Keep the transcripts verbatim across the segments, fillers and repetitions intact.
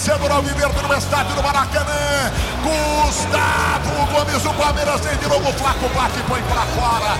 torcedor alviverde no estádio do Maracanã. Gustavo Gomes, o Palmeiras tem de novo, o Flaco bate e põe pra fora.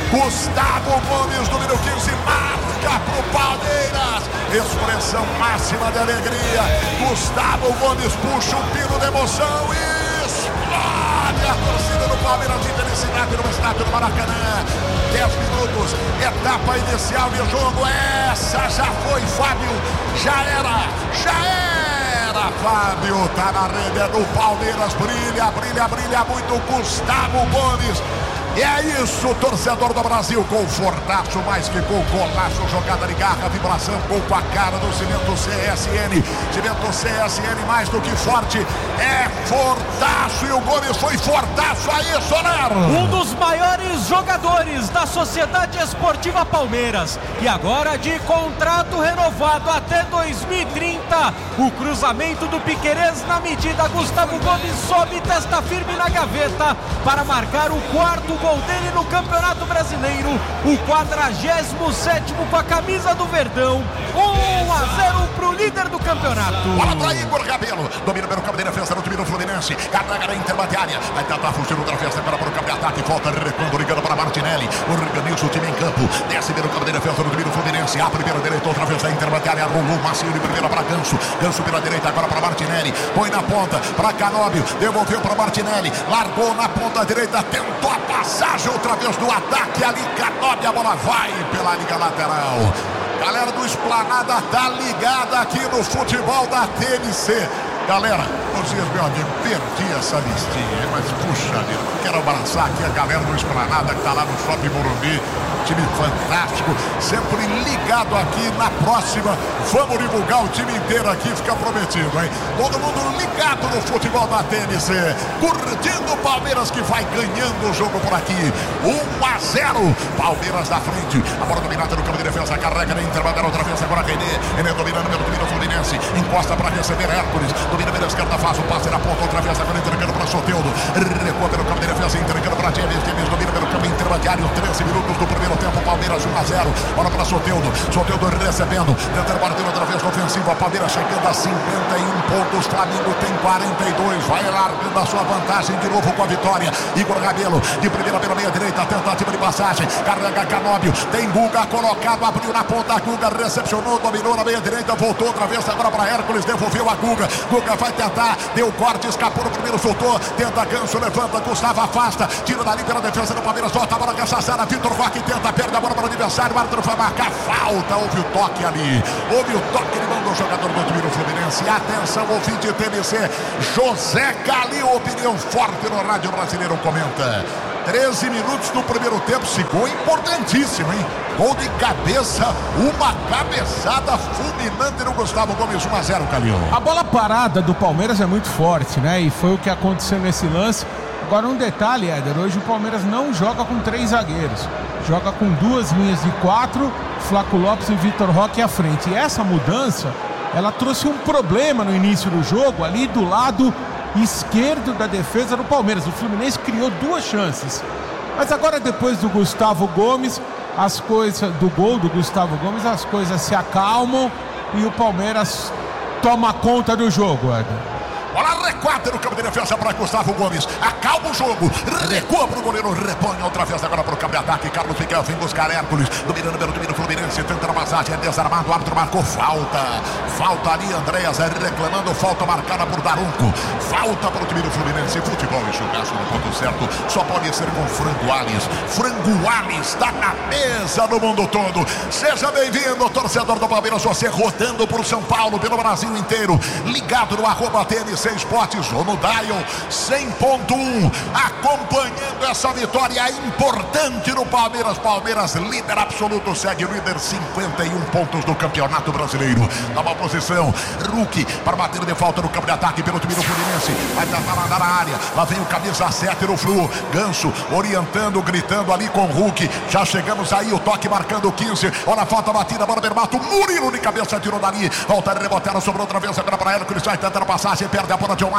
Gustavo Gomes, número quinze, marca pro Palmeiras. Expressão máxima de alegria. Gustavo Gomes puxa um pino de emoção e explode a torcida do Palmeiras de felicidade no estádio do Maracanã. dez minutos, etapa inicial de jogo. Essa já foi, Fábio. Já era, já era, Fábio. Tá na rede, é do Palmeiras. Brilha, brilha, brilha muito Gustavo Gomes. E é isso, torcedor do Brasil, com fortaço, mais que gol, golaço, jogada de garra, vibração, gol com a cara do Cimento C S N. Cimento C S N mais do que forte, é fortaço, e o Gomes foi fortaço aí, Soler. Um dos maiores jogadores da Sociedade Esportiva Palmeiras, e agora de contrato renovado até dois mil e trinta, o cruzamento do Piquerez na medida, Gustavo Gomes sobe, testa firme na gaveta, para marcar o quarto gol dele no Campeonato Brasileiro, o quadragésimo sétimo com a camisa do Verdão. um a zero pro líder do campeonato. Bola pra Igor Rabelo, domina pelo campo de defesa no time do Fluminense, carrega na intermediária, vai tentar fugir no defesa agora para o campo de ataque, volta recuando, ligando para Martinelli, organiza o time em campo, desce pelo campo de defesa no time do Fluminense, a primeira direita, outra vez na intermediária, rolou macio de primeira para Ganso, Ganso pela direita agora para Martinelli, põe na ponta para Canóbio, devolveu para Martinelli, largou na ponta direita, tentou a passagem outra vez do ataque ali, Canóbio, a bola vai pela liga lateral. Galera do Esplanada tá ligada aqui no futebol da T N C. Galera, vocês, meu amigo, perdi essa listinha, mas puxa vida, quero abraçar aqui a galera do Esplanada que tá lá no Shopping Morumbi, time fantástico, sempre ligado aqui. Na próxima, vamos divulgar o time inteiro aqui, fica prometido, hein? Todo mundo ligado no futebol da T N C, curtindo o Palmeiras que vai ganhando o jogo por aqui, um a zero, Palmeiras na frente, a bola dominada no campo de defesa, carrega na intermediária, outra vez agora René, René dominando pelo domínio Fluminense, encosta para receber Hércules, domina pela esquerda, faz o passe na ponta, outra vez agora entregando para Soteldo, recua pelo campo de defesa, entregando para James, James domina pelo campo intermediário, treze minutos do primeiro tempo, Palmeiras um a zero, bola para Soteldo, Soteldo recebendo, tentando bater outra vez ofensiva, Palmeiras chegando a cinquenta e um pontos, Flamengo tem quarenta e dois, vai largando a sua vantagem de novo com a vitória. Igor Rabelo, de primeira pela meia direita, tentativa de passagem, carrega Canóbio, tem Guga colocado, abriu na ponta, Guga recepcionou, dominou na meia direita, voltou outra vez agora para Hércules, devolveu a Guga, Guga vai tentar, deu corte, escapou no primeiro, soltou, tenta Ganso, levanta, Gustavo afasta, tira dali pela defesa do Palmeiras, volta a bola caçaçada, Vitor Roque tenta, perde a bola para o adversário, o árbitro vai marcar falta, houve o toque ali, houve o toque de mão do jogador do time do Fluminense. Atenção, ouvinte T N C, José Calil, opinião forte no Rádio Brasileiro, comenta. treze minutos do primeiro tempo, esse gol importantíssimo, hein? Gol de cabeça, uma cabeçada fulminante no Gustavo Gomes, um a zero, Calil. A bola parada do Palmeiras é muito forte, né? E foi o que aconteceu nesse lance. Agora um detalhe, Éder, hoje o Palmeiras não joga com três zagueiros, joga com duas linhas de quatro, Flaco Lopes e Vitor Roque à frente. E essa mudança, ela trouxe um problema no início do jogo, ali do lado esquerdo da defesa do Palmeiras. O Fluminense criou duas chances, mas agora depois do Gustavo Gomes, as coisas, do gol do Gustavo Gomes, as coisas se acalmam e o Palmeiras toma conta do jogo, Éder. Bola recuada no campo de defesa para Gustavo Gomes. Acalma o jogo. Recua para o goleiro. Repõe outra vez agora para o campo de ataque. Carlos Miguel vem buscar Hércules. Dominando pelo time do Fluminense. Tenta a passagem. É desarmado. O árbitro marcou falta. Falta ali, Andréas reclamando. Falta marcada por Daronco. Falta para o time do Fluminense. Futebol e jogaço no ponto certo. Só pode ser com Frango Alves. Frango Alves está na mesa no mundo todo. Seja bem-vindo, torcedor do Palmeiras. Você rodando por São Paulo, pelo Brasil inteiro. Ligado no arroba T N C Esportes ou no Dial cem ponto um, acompanhando essa vitória importante no Palmeiras. Palmeiras líder absoluto, segue líder, cinquenta e um pontos do Campeonato Brasileiro. Nova posição, Hulk para bater de falta no campo de ataque pelo time do Fluminense, vai tentar mandar na área, lá vem o camisa sete no Flu, Ganso orientando, gritando ali com o Hulk, já chegamos aí, o toque marcando quinze, olha a falta batida, bola Bermato, Murilo de cabeça tirou dali, volta a rebotar, sobrou outra vez agora para Hércules, vai tentar a passagem, perde a bola de Omar,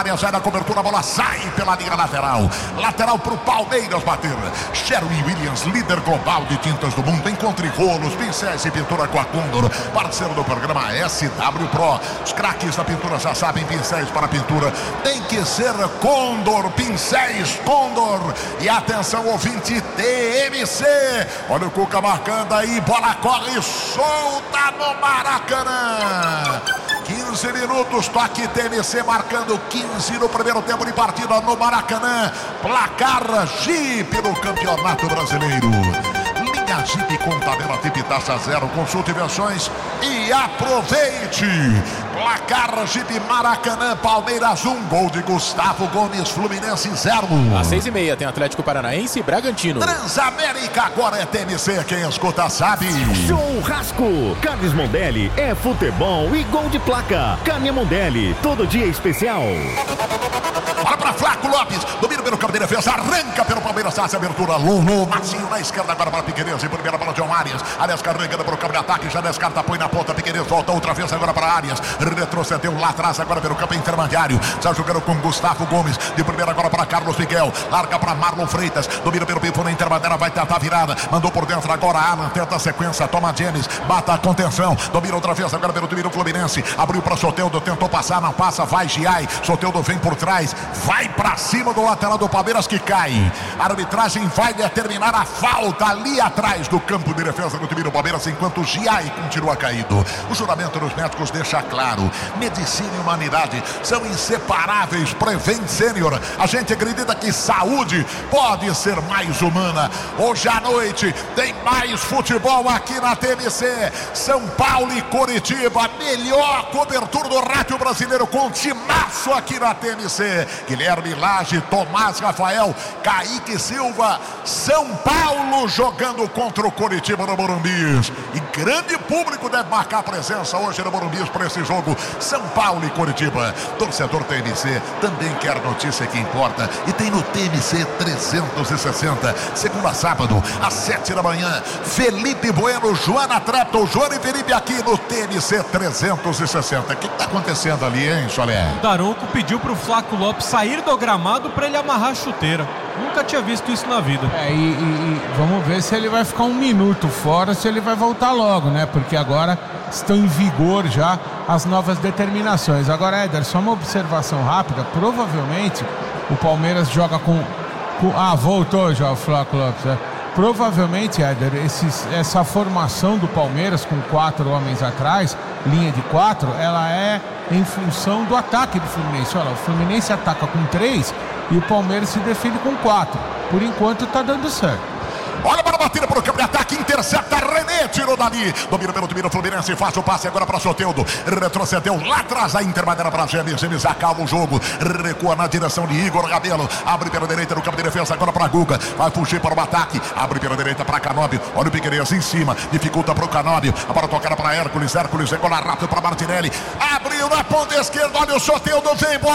área, sai da cobertura, a bola sai pela linha lateral. Lateral pro Palmeiras bater. Sherwin Williams, líder global de tintas do mundo. Encontre rolos, pincéis e pintura com a Condor. Parceiro do programa S W Pro. Os craques da pintura já sabem, pincéis para pintura tem que ser Condor. Pincéis Condor. E atenção, ouvinte, T M C. Olha o Cuca marcando aí, bola corre solta no Maracanã. quinze minutos, toque T M C marcando quinze no primeiro tempo de partida no Maracanã. Placar Jeep no Campeonato Brasileiro. Linha Jeep com tabela T I P taxa zero. Consulte versões e aproveite. Placar Jeep Maracanã, Palmeiras um, gol de Gustavo Gomes, Fluminense zero. Às seis e meia tem Atlético Paranaense e Bragantino. Transamérica agora é T M C, quem escuta sabe. Churrasco, Carnes Mondelli é futebol e gol de placa. Carne Mondelli, todo dia especial. Bola para Flaco Lopes, domina pelo campo de defesa, arranca pelo Palmeiras, faz a abertura, Lolo, Marcinho na esquerda agora para Piquerez, em primeira bola de Arias, Arias carregando pelo campo de ataque, já descarta, põe na ponta, Piquerez volta outra vez agora para Arias, retrocedeu lá atrás agora pelo campo intermediário, já jogando com Gustavo Gomes, de primeira agora para Carlos Miguel, larga para Marlon Freitas, domina pelo pifo na intermediária, vai tentar a virada, mandou por dentro agora, Alan tenta a sequência, toma James, bata a contenção, domina outra vez agora pelo time do Fluminense, abriu para Soteldo, tentou passar, não passa, vai Giai, Soteldo vem por trás, vai para cima do lateral do Palmeiras que cai. A arbitragem vai determinar a falta ali atrás do campo de defesa do time do Palmeiras, enquanto o Giai continua caído. O juramento dos médicos deixa claro: medicina e humanidade são inseparáveis. Prevent Sênior, a gente acredita que saúde pode ser mais humana. Hoje à noite tem mais futebol aqui na T M C. São Paulo e Coritiba, melhor cobertura do rádio brasileiro com timaço aqui na T M C. Guilherme Lage, Tomás Rafael, Kaique Silva, São Paulo jogando contra o Coritiba no Morumbi. E grande público deve marcar presença hoje no Morumbi para esse jogo. São Paulo e Coritiba. Torcedor T M C também quer notícia que importa. E tem no T M C trezentos e sessenta, segunda a sábado, às sete da manhã. Felipe Bueno, Joana Trepton, Joana e Felipe aqui no T M C trezentos e sessenta. O que está acontecendo ali, hein, Solé? O Daronco pediu pro Flaco Lopes sair do gramado para ele amarrar a chuteira. Nunca tinha visto isso na vida. É, e, e, e vamos ver se ele vai ficar um minuto fora, se ele vai voltar logo, né? Porque agora estão em vigor já as novas determinações. Agora, Éder, só uma observação rápida. Provavelmente o Palmeiras joga com... com ah, voltou já o Flaco Lopes, é. Provavelmente, Éder, esses, essa formação do Palmeiras com quatro homens atrás, linha de quatro, ela é em função do ataque do Fluminense. Olha, o Fluminense ataca com três e o Palmeiras se defende com quatro. Por enquanto tá dando certo. Olha para a batida para o campo de ataque, intercepta, René tirou dali, domina pelo time do Fluminense, faz o passe agora para Soteldo, retrocedeu lá atrás, a intermediária para Gêmeos, Gêmeos acalma o jogo, recua na direção de Igor Rabelo, abre pela direita no campo de defesa agora para Guga, vai fugir para o ataque, abre pela direita para Canóbio, olha o Piquerez em cima, dificulta para o Canóbio, agora tocada para Hércules, Hércules chegou lá rápido para Martinelli, abriu na ponta esquerda, olha o Soteldo, vem embora.